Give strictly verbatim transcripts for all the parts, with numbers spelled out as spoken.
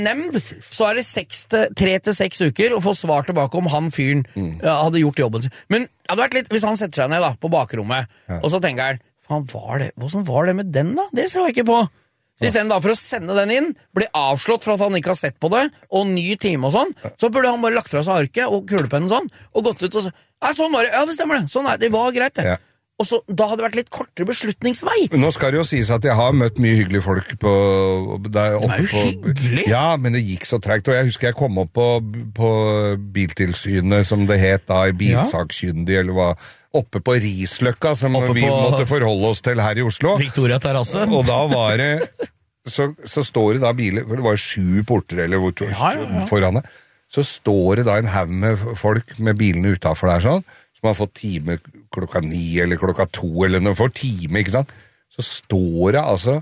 Nemnd, så er det seks til, tre til seks uker å få svar tilbake om han fyren mm. ja, hadde gjort jobben sin. Men det hadde vært litt, hvis han setter seg ned da, på bakrommet, ja. og så tenker han, faen, var det, hvordan var det med den da? Det ser jeg ikke på. Så i stedet da for å sende den inn, bli avslått for at han ikke har sett på det, og ny time og sånn, så burde han bare lagt fra seg arket og kulepennen sånn, og gått ut og så, ja, sånn var det, ja, det stemmer det, sånn er det, det var greit det. Ja. Og så, da hadde det vært litt kortere beslutningsvei. Nå skal det jo sies at jeg har møtt mye hyggelige folk på... Der oppe det er jo hyggelig. På, ja, men det gikk så tregt, og jeg husker jeg kom opp på, på Biltilsynet, som det het da, i bilsakskyndig, eller hva, oppe på Risløkka, som oppe vi på... måtte forholde oss til her i Oslo. Victoria Terrasse. Og da var det... Så, så står det da biler, for det var sju porter, eller hvor, ja, ja, ja. foran det, så står det da en haug med folk med bilene utenfor der sånn, som har fått time klokka ni eller klokka to, eller når de får time, ikke sant? Så står det altså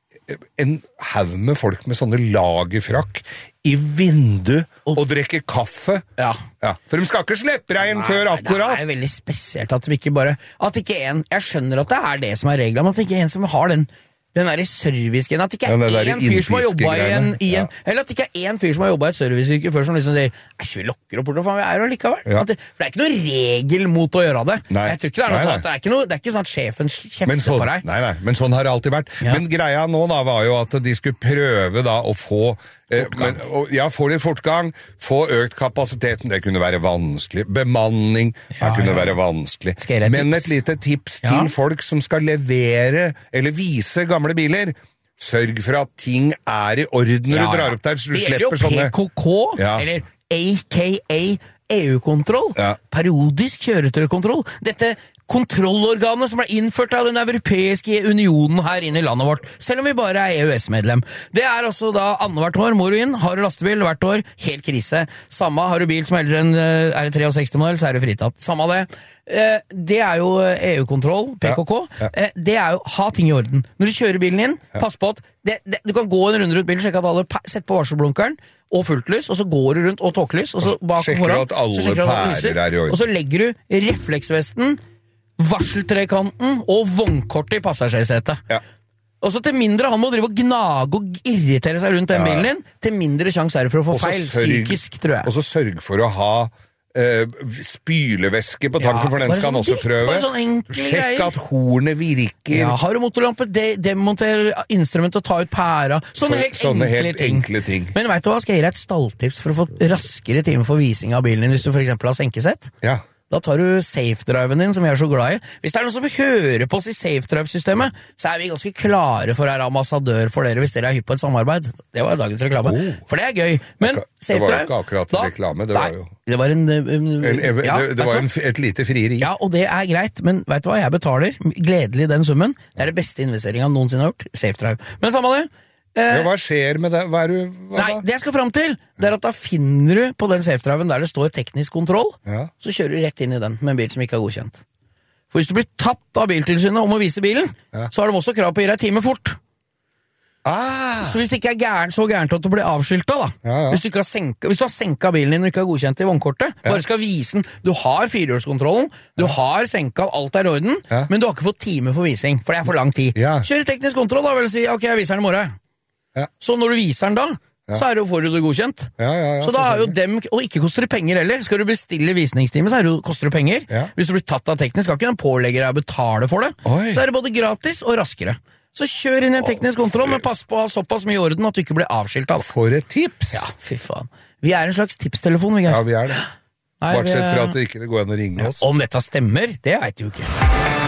en haug med folk med sånne lagerfrakk i vindu og, og drikker kaffe. Ja. Ja. For de skal ikke slippe deg inn før akkurat. Det er veldig spesielt at de ikke bare, at ikke en, jeg skjønner at det er det som er reglene, men at det ikke er en som har den den der servicegreien, at det ikke er ja, en fyr som har jobbet i en, i en ja. eller at det ikke er en fyr som har jobbet i et serviceyrke før som liksom sier, æsj, vi lokker opp bort, faen, vi er jo likevel. Ja. Det, for det er ikke noe regel mot å gjøre det. Nei. Jeg tror ikke det er noe nei, sånn at det er ikke, noe, det er ikke sånn at sjefen kjefter sånn, på deg. Nei, nei, men sånn har det alltid vært. Ja. Men greia nå da var jo at de skulle prøve da å få eh, men, og, ja, få litt fortgang, få økt kapasiteten, det kunne være vanskelig. Bemanning, det ja, kunne ja. være vanskelig. Men et lite tips til ja. folk som skal levere eller vise gamle biler. Sørg for at ting er i orden når ja, du drar opp der, så du slipper sånne... Det gjelder jo P K K, ja. eller A K A E U-kontroll, ja. periodisk kjøretøykontroll. Dette kontrollorganet som ble innført av den europeiske unionen her inne i landet vårt, selv om vi bare er E U S-medlem. Det er altså da annethvert år, må du inn, har du lastebil hvert år, helt krise. Samme, har du bil som er eldre enn er det sekstitre-modell, så er du fritatt. Samme det. Eh, det er jo E U-kontroll, P K K. Ja, ja. Eh, det er jo, ha ting i orden. Når du kjører bilen inn, ja. pass på at det, det, du kan gå en runde rundt bilen, sjekke at alle setter på varselblunkeren, og fullt lys, og så går du rundt, og tåkelys, og så bak og foran, at alle så sjekker du at alle lyser, er i orden. Og så legger du refleksvesten, varseltrekanten og vognkortet i passasjersetet. Ja. Og så til mindre han må drive og gnage og irritere seg rundt den ja. bilen din, til mindre sjanse er det for å få også feil, sørg, psykisk, tror jeg. Og så sørg for å ha Uh, spylevæske på tanken, ja, for den skal han også prøve. Sånn Sjekk at hornet virker. Ja, har du motorlampe, de demonter instrument og ta ut pæra. Sånne, helt, sånne enkle, helt ting. enkle ting. Men vet du hva, skal jeg gi deg et stalltips for å få raskere time for vising av bilen din, hvis du for eksempel har senkesett? Ja. Da tar du safe-driven din, som vi er så glad i. Hvis det er noen som hører på oss i safe-drive-systemet, så er vi ganske klare for å være ambassadør for dere, hvis dere er hypp på et samarbeid. Det var dagens reklame. Oh. For det er gøy. Men safe-drive... Det var ikke akkurat da, reklame, det var jo... Det var, en, en, en, ja, det, det var en, et lite frieri. Ja, og det er greit, men vet du hva, jeg betaler gledelig den summen. Det er det beste investeringen jeg noensinne har gjort. Safe-drive. Men samme det. Ja, hva skjer med det? Hva er du, hva Nei, det jeg skal frem til, det er at da finner du på den safe-driven der det står teknisk kontroll, ja. så kjører du rett inn i den med en bil som ikke er godkjent. For hvis du blir tatt av biltilsynet om å vise bilen, ja. så har de også krav på å gi deg time fort. Ah. Så hvis det ikke er gæren, så gærent at du blir avskiltet da, ja, ja. Hvis, du ikke har senka, hvis du har senket bilen din og ikke har godkjent i vognkortet, ja. bare skal vise den, du har firehjulskontrollen, du ja. har senket, alt er i orden, ja. men du har ikke fått time for vising, for det er for lang tid. Ja. Kjør teknisk kontroll da, vil si, ok, jeg viser den i morgen. Ja. Så når du viser den da, ja. så er det jo for du godkjent. Ja, ja, ja, så da er jo dem, og ikke koster det penger heller. Skal du bestille visningstime, så er det jo, koster det penger. Ja. Hvis du blir tatt av teknisk, skal ikke den pålegge deg å betale for det. Oi. Så er det både gratis og raskere. Så kjør inn en teknisk kontroll, men pass på å ha såpass mye i orden at du ikke blir avskilt av. For et tips! Ja, fy faen. Vi er en slags tipstelefon, vi er. Ja, vi er det. Nei, Bortsett fra at det ikke går an å ringe oss. Om dette stemmer, det vet du ikke.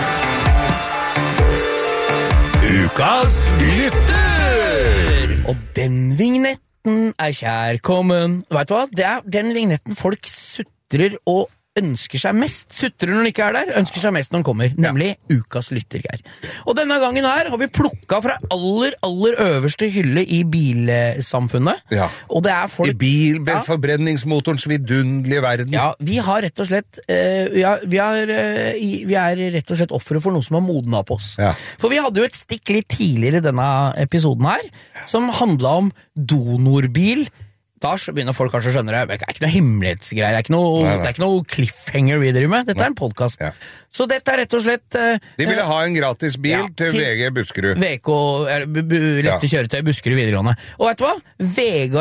Ukas lytter! Og den vignetten er kjærkommen. Vet du hva? Det er den vignetten folk sutrer og ønsker seg mest. Sutrer når den ikke er der, ønsker seg mest når den kommer. Nemlig ja. Ukas lytter, Geir. Og denne gangen her har vi plukket fra aller, aller øverste hylle i bilsamfunnet. Ja. Og det er folk... I bil, ja. forbrenningsmotorens vidundelige verden. Ja, vi har rett og slett... Uh, vi, har, vi, har, uh, vi er rett og slett offere for noe som har modnet på oss. Ja. For vi hadde jo et stikk litt tidligere i denne episoden her, som handlet om donorbil. Da begynner folk kanskje å skjønne det. Det er ikke noe hemmelighetsgreier, det er ikke noe, nei, nei. Det er ikke noe cliffhanger vi driver med. Dette nei. Er en podcast. Ja. Så dette er rett og slett... Uh, De ville ha en gratis bil ja, til, til V G Buskerud. V K, uh, lette ja. Kjøretøy Buskerud videregående. Og vet du hva? Vegard